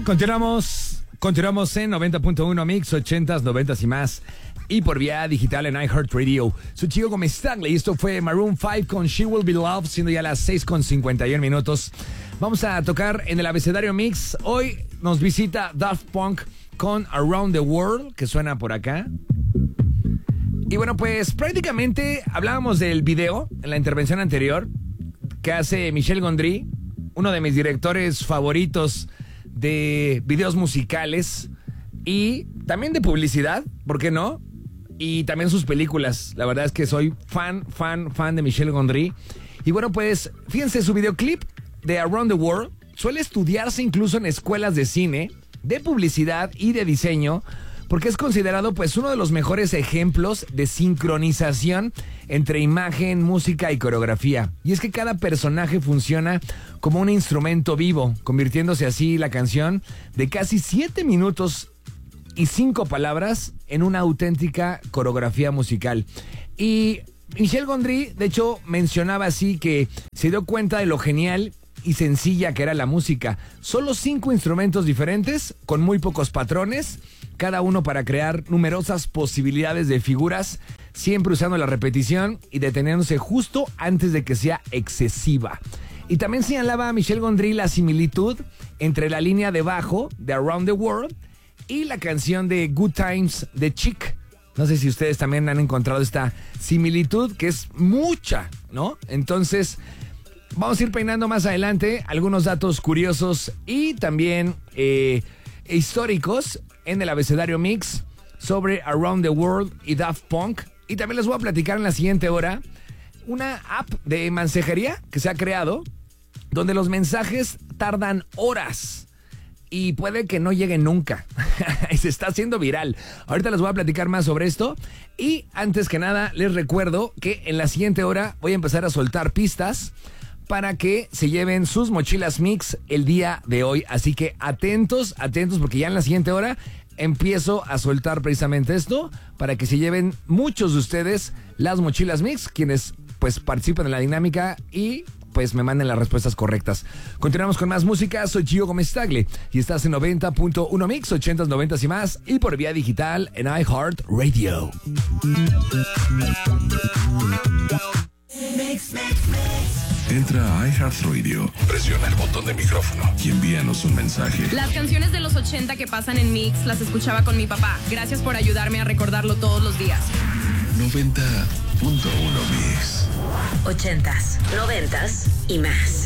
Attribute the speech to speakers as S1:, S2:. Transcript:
S1: Continuamos en 90.1 Mix, 80s, 90s y más. Y por vía digital en iHeartRadio. Soy Chico Gómez Tagle y esto fue Maroon 5 con She Will Be Loved, siendo ya las 6:51 minutos. Vamos a tocar en el abecedario Mix. Hoy nos visita Daft Punk con Around the World, que suena por acá. Y bueno, pues prácticamente hablábamos del video en la intervención anterior que hace Michel Gondry, uno de mis directores favoritos de videos musicales y también de publicidad, ¿por qué no? Y también sus películas. La verdad es que soy fan de Michel Gondry. Y bueno, pues fíjense, su videoclip de Around the World suele estudiarse incluso en escuelas de cine, de publicidad y de diseño, porque es considerado pues uno de los mejores ejemplos de sincronización entre imagen, música y coreografía. Y es que cada personaje funciona como un instrumento vivo, convirtiéndose así la canción de casi 7 minutos y 5 palabras en una auténtica coreografía musical. Y Michel Gondry, de hecho, mencionaba así que se dio cuenta de lo genial y sencilla que era la música. Solo 5 instrumentos diferentes, con muy pocos patrones, cada uno para crear numerosas posibilidades de figuras, siempre usando la repetición y deteniéndose justo antes de que sea excesiva. Y también señalaba a Michel Gondry la similitud entre la línea de bajo de Around the World y la canción de Good Times de Chic. No sé si ustedes también han encontrado esta similitud, que es mucha, ¿no? Entonces, vamos a ir peinando más adelante algunos datos curiosos y también históricos en el abecedario Mix sobre Around the World y Daft Punk. Y también les voy a platicar en la siguiente hora una app de mensajería que se ha creado donde los mensajes tardan horas y puede que no lleguen nunca. Y se está haciendo viral. Ahorita les voy a platicar más sobre esto. Y antes que nada, les recuerdo que en la siguiente hora voy a empezar a soltar pistas para que se lleven sus mochilas Mix el día de hoy. Así que atentos, porque ya en la siguiente hora empiezo a soltar precisamente esto para que se lleven muchos de ustedes las mochilas Mix, quienes pues participan en la dinámica y pues me manden las respuestas correctas. Continuamos con más música. Soy Gio Gómez Tagle y estás en 90.1 Mix, 80s, 90s y más, y por vía digital en iHeartRadio.
S2: Entra a iHeartRadio, presiona el botón de micrófono y envíanos un mensaje.
S3: Las canciones de los 80 que pasan en Mix las escuchaba con mi papá. Gracias por ayudarme a recordarlo todos los días.
S2: 90.1 Mix.
S4: 80s, 90s y más.